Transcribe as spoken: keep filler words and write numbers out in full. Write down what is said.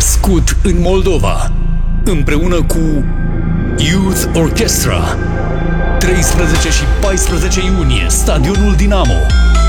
născut în Moldova, împreună cu Youth Orchestra. treisprezece și paisprezece iunie, Stadionul Dinamo.